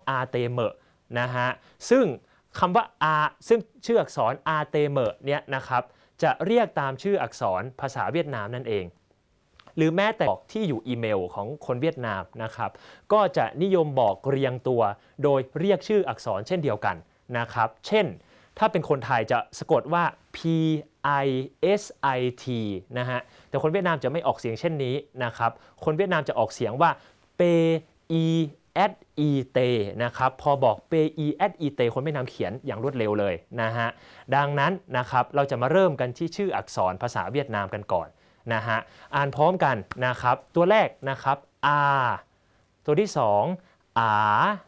อาร์เตเมอร์นะฮะซึ่งคำว่าซึ่งชื่ออักษรอาร์เตเมอร์เนี่ยนะครับจะเรียกตามชื่ออักษรภาษาเวียดนามนั่นเองหรือแม้แต่ที่อยู่อีเมลของคนเวียดนามนะครับก็จะนิยมบอกเรียงตัวโดยเรียกชื่ออักษรเช่นเดียวกันนะครับเช่นถ้าเป็นคนไทยจะสะกดว่า P I S I T นะฮะแต่คนเวียดนามจะไม่ออกเสียงเช่นนี้นะครับคนเวียดนามจะออกเสียงว่า P E at e t นะครับพอบอก p e at e t คนเวียดนามเขียนอย่างรวดเร็วเลยนะฮะดังนั้นนะครับเราจะมาเริ่มกันที่ชื่ออักษรภาษาเวียดนามกันก่อนนะฮะอ่านพร้อมกันนะครับตัวแรกนะครับ R ตัวที่2 อา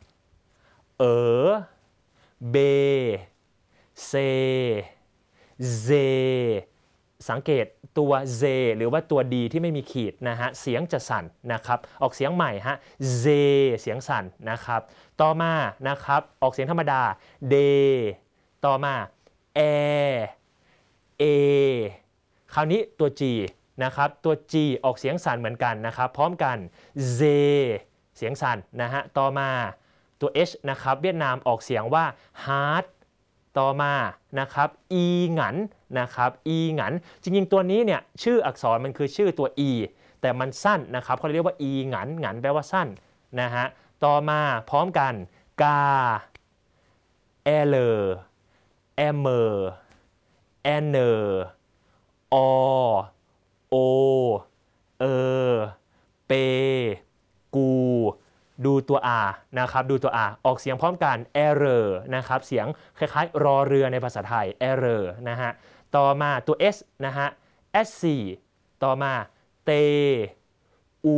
เบเซเซสังเกตตัว Z หรือว่าตัว D ที่ไม่มีขีดนะฮะเสียงจะสั่นนะครับออกเสียงใหม่ฮะ Z เสียงสั่นนะครับต่อมานะครับออกเสียงธรรมดา D ต่อมาเอคราวนี้ตัว G นะครับตัว G ออกเสียงสั่นเหมือนกันนะครับพร้อมกัน Z เสียงสั่นนะฮะต่อมาตัว H นะครับเวียดนามออกเสียงว่า hard ต่อมานะครับ e หงันนะครับ e หงันจริงๆตัวนี้เนี่ยชื่ออักษรมันคือชื่อตัว e แต่มันสั้นนะครับเขาเรียกว่า e หงันหงันแปลว่าสั้นนะฮะต่อมาพร้อมกันกาเอเลอร์แอมเมอร์แอนเนอร์อโอเอเปกูดูตัว R นะครับดูตัว R ออกเสียงพร้อมกัน error นะครับเสียงคล้ายๆรอเรือในภาษาไทย error นะฮะต่อมาตัว S นะฮะ sc ต่อมาเตอู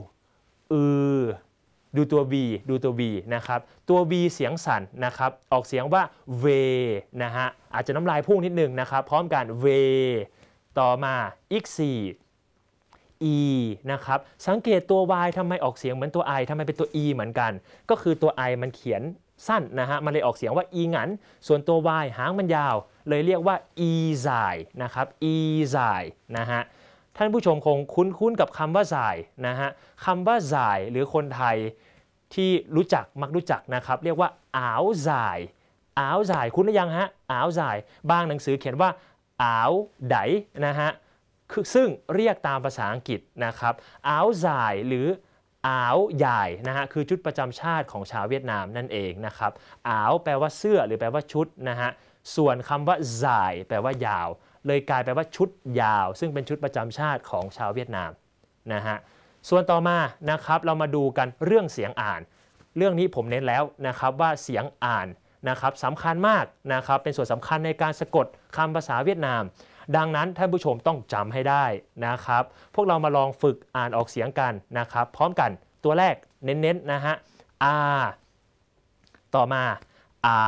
ดูตัว V ดูตัว V นะครับตัว V เสียงสั่นนะครับออกเสียงว่า V นะฮะอาจจะน้ำลายพุ่งนิดนึงนะครับพร้อมกัน V ต่อมาอีก4 E นะครับสังเกตตัว Y ทำไมออกเสียงเหมือนตัว I ทำไมเป็นตัว E เหมือนกันก็คือตัว I มันเขียนสั้นนะฮะมันเลยออกเสียงว่า E หงันส่วนตัว Y หางมันยาวเลยเรียกว่า E สายนะครับ E สายนะฮะท่านผู้ชมคงคุ้นกับคำว่าสายนะฮะคำว่าสายหรือคนไทยที่มักรู้จักนะครับเรียกว่าอ้าวสายคุ้นหรือยังฮะอ้าวสายบางหนังสือเขียนว่าอ้าวไดนะฮะซึ่งเรียกตามภาษาอังกฤษนะครับอ้าวสายหรืออ้าวใหญ่นะฮะคือชุดประจำชาติของชาวเวียดนามนั่นเองนะครับอ้าวแปลว่าเสื้อหรือแปลว่าชุดนะฮะส่วนคำว่าสายแปลว่ายาวเลยกลายเป็นว่าชุดยาวซึ่งเป็นชุดประจำชาติของชาวเวียดนามนะฮะส่วนต่อมานะครับเรามาดูกันเรื่องเสียงอ่านเรื่องนี้ผมเน้นแล้วนะครับว่าเสียงอ่านนะครับสำคัญมากนะครับเป็นส่วนสำคัญในการสะกดคำภาษาเวียดนามดังนั้นท่านผู้ชมต้องจำให้ได้นะครับพวกเรามาลองฝึกอ่านออกเสียงกันนะครับพร้อมกันตัวแรกเน้นๆนะฮะ R ต่อมาอา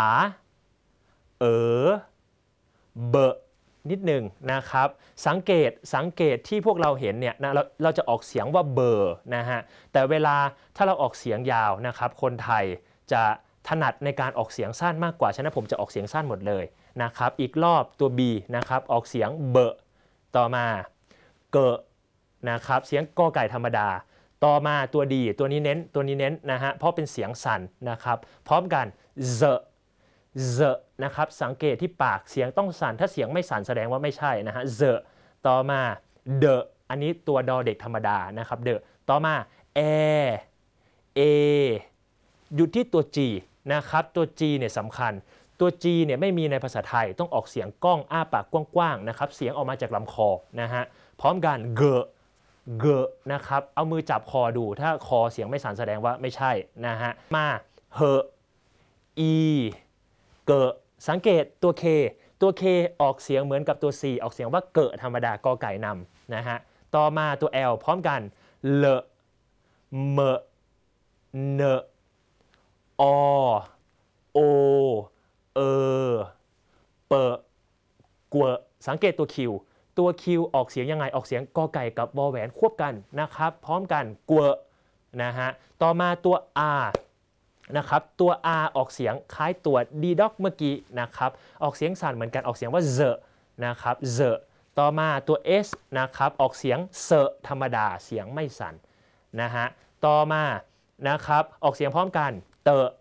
เบนิดหนึ่งนะครับสังเกตที่พวกเราเห็นเนี่ยนะเราจะออกเสียงว่าเบอร์นะฮะแต่เวลาถ้าเราออกเสียงยาวนะครับคนไทยจะถนัดในการออกเสียงสั้นมากกว่าฉะนั้นผมจะออกเสียงสั้นหมดเลยนะครับอีกรอบตัว B นะครับออกเสียงเบอต่อมาเกะนะครับเสียงกอไก่ธรรมดาต่อมาตัวดีตัวนี้เน้นนะฮะเพราะเป็นเสียงสั่นนะครับพร้อมกันเซนะครับสังเกตที่ปากเสียงต้องสั่นถ้าเสียงไม่สั่นแสดงว่าไม่ใช่นะฮะเซต่อมาเดอันนี้ตัวดอเด็กธรรมดานะครับเดต่อมาเออยู่ที่ตัว G นะครับตัว G เนี่ยสำคัญตัว G เนี่ยไม่มีในภาษาไทยต้องออกเสียงก้องอ้าปากกว้างๆนะครับเสียงออกมาจากลำคอนะฮะพร้อมกันเกะนะครับเอามือจับคอดูถ้าคอเสียงไม่สั่นแสดงว่าไม่ใช่นะฮะมาอีเกะสังเกตตัว K ออกเสียงเหมือนกับตัว C ออกเสียงว่าเกะธรรมดากอไก่นำนะฮะต่อมาตัว L พร้อมกันเลเมเนอโอเปกวสังเกตตัว Q ออกเสียงยังไงออกเสียงกอไก่กับวอแหวนควบกันนะครับพร้อมกันกวนะฮะต่อมาตัว R นะครับตัว R ออกเสียงคล้ายตัว D dog เมื่อกี้นะครับออกเสียงสั่นเหมือนกันออกเสียงว่านะครับต่อมาตัว S นะครับออกเสียงธรรมดาเสียงไม่สั่นนะฮะต่อมานะครับออกเสียงพร้อมกัน